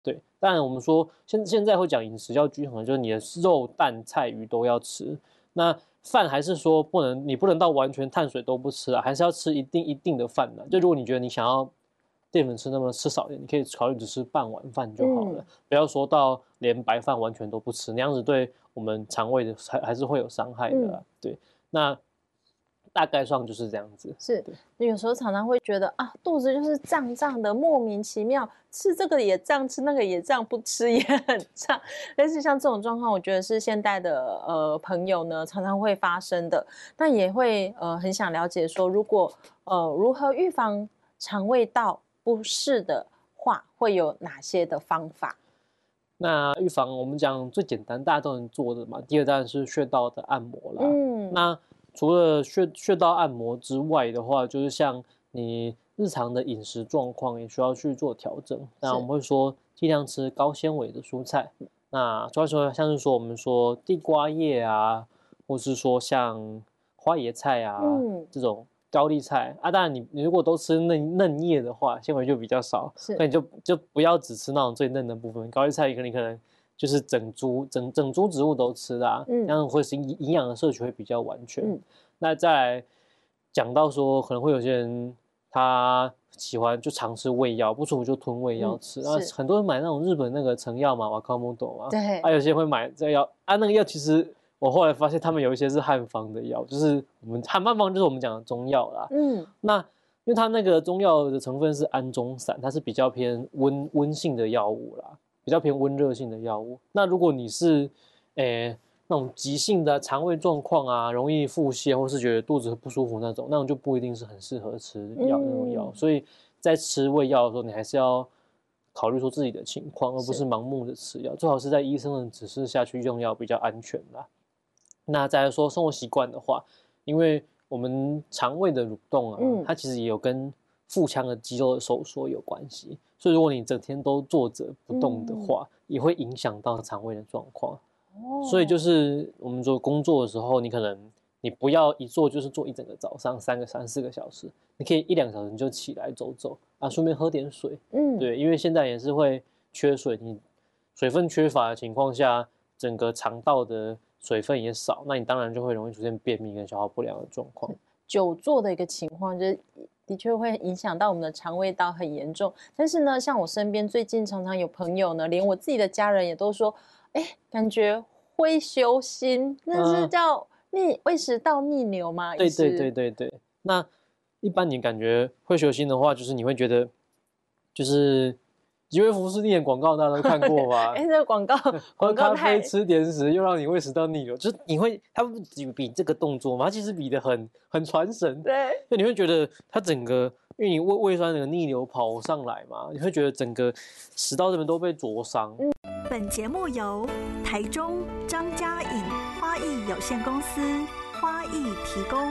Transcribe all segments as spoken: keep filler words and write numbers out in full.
对，当然我们说现现在会讲饮食要均衡，就是你的肉、蛋、菜、鱼都要吃。那饭还是说不能，你不能到完全碳水都不吃啊，还是要吃一定一定的饭的。就如果你觉得你想要淀粉吃那么吃少一点，你可以考虑只吃半碗饭就好了，嗯、不要说到连白饭完全都不吃，那样子对我们肠胃的还还是会有伤害的、啊嗯。对，那大概上就是这样子。 是，有时候常常会觉得啊，肚子就是胀胀的，莫名其妙，吃这个也胀，吃那个也胀，不吃也很胀。但是像这种状况，我觉得是现代的呃朋友呢常常会发生的，但也会呃很想了解说，如果呃如何预防肠胃道不适的话，会有哪些的方法？ 那预防我们讲最简单，大家都能做的嘛。第二当然是穴道的按摩啦。嗯，那除了穴穴道按摩之外的话，就是像你日常的饮食状况也需要去做调整。那我们会说尽量吃高纤维的蔬菜。那主要说像是说我们说地瓜叶啊，或是说像花椰菜啊、嗯、这种高丽菜啊。当然你你如果都吃嫩嫩叶的话，纤维就比较少，所以你就就不要只吃那种最嫩的部分。高丽菜可能你可能就是整株整整株植物都吃啦、啊，嗯，这样会是营养的摄取会比较完全。嗯、那再来讲到说，可能会有些人他喜欢就常吃胃药，不舒服就吞胃药吃。那、嗯、很多人买那种日本那个成药嘛，瓦卡莫多嘛，对，啊，有些人会买这个药啊，那个药其实我后来发现他们有一些是汉方的药，就是我们汉方就是我们讲的中药啦。嗯，那因为它那个中药的成分是氨中散，它是比较偏温温性的药物啦。比较偏温热性的药物。那如果你是，诶那种急性的肠胃状况啊，容易腹泻或是觉得肚子不舒服那种，那种就不一定是很适合吃药、嗯、那种药。所以在吃胃药的时候，你还是要考虑说自己的情况，而不是盲目的吃药。最好是在医生的指示下去用药比较安全啦。那再来说生活习惯的话，因为我们肠胃的蠕动啊，嗯、它其实也有跟腹腔的肌肉的收缩有关系。所以如果你整天都坐着不动的话，嗯、也会影响到肠胃的状况。哦，所以就是我们说工作的时候，你可能你不要一坐就是坐一整个早上三个三四个小时，你可以一两个小时你就起来走走啊，顺便喝点水。嗯，对，因为现在也是会缺水，你水分缺乏的情况下，整个肠道的水分也少，那你当然就会容易出现便秘跟消化不良的状况。 久坐的一个情况就是的确会影响到我们的肠胃道很严重。但是呢，像我身边最近常常有朋友呢，连我自己的家人也都说，哎，感觉会修心，那是叫逆、嗯、胃食道逆流吗？ 对对对对对。那一般你感觉会修心的话，就是你会觉得就是吉威福士利的广告大家都看过吧？ 哎，这个广告喝咖啡吃甜食又让你胃食道逆流，就是你会他们比这个动作嘛，他其实比得很很传神。 对， 就你会觉得他整个，因为你胃胃酸那个逆流跑上来嘛，你会觉得整个食道这边都被灼伤。嗯， 本节目由台中张家颖花艺有限公司花艺提供。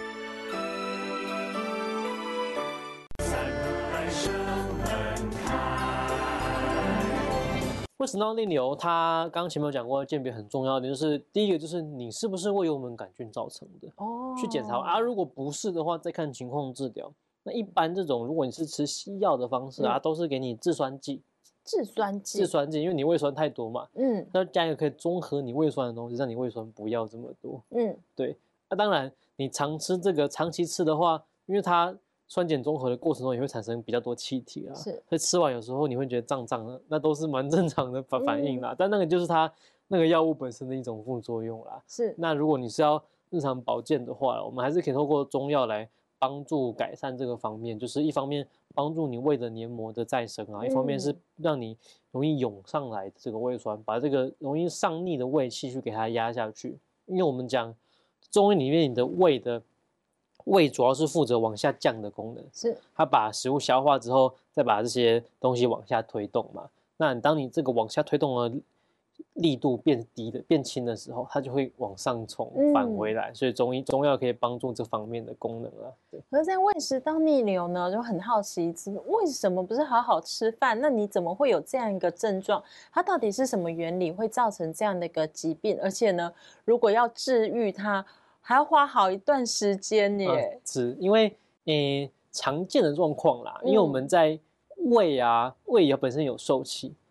胃食道逆流，它刚刚前面有讲过，鉴别很重要的就是第一个就是你是不是胃幽门杆菌造成的哦，去检查啊。如果不是的话，再看情况治疗。那一般这种，如果你是吃西药的方式啊，嗯、都是给你制酸剂。 制酸剂， 制酸剂，因为你胃酸太多嘛，嗯，那加一个可以中和你胃酸的东西，让你胃酸不要这么多，嗯，对。那、啊、当然，你常吃这个，长期吃的话，因为它酸碱中和的过程中也会产生比较多气体啦，是，所以吃完有时候你会觉得胀胀的，那都是蛮正常的反反应啦。嗯、但那个就是它那个药物本身的一种副作用啦。是。那如果你是要日常保健的话，我们还是可以透过中药来帮助改善这个方面，就是一方面帮助你胃的黏膜的再生啊，嗯、一方面是让你容易涌上来的这个胃酸，把这个容易上逆的胃气去给它压下去。因为我们讲中医里面，你的胃的胃主要是负责往下降的功能，是它把食物消化之后，再把这些东西往下推动嘛。那当你这个往下推动的力度变低的、变轻的时候，它就会往上冲，返回来。嗯、所以中医中药可以帮助这方面的功能啊。对。 可是在胃食道逆流呢，就很好奇，为什么不是好好吃饭？那你怎么会有这样一个症状？它到底是什么原理会造成这样的一个疾病？而且呢，如果要治愈它，还要花好一段时间耶。 嗯、是因为呃常见的状况啦，因为我们在胃啊，胃也本身有受气。